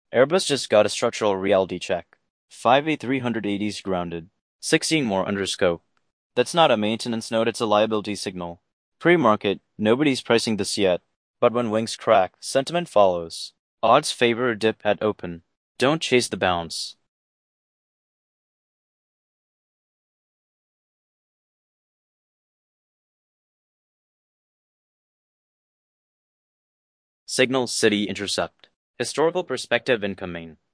Airbus just got a structural reality check. 5A380's grounded. 16 more under scope. That's not a maintenance note, it's a liability signal. Pre-market, nobody's pricing this yet. But when wings crack, sentiment follows. Odds favor a dip at open. Don't chase the bounce. Signal City intercept. Historical perspective incoming.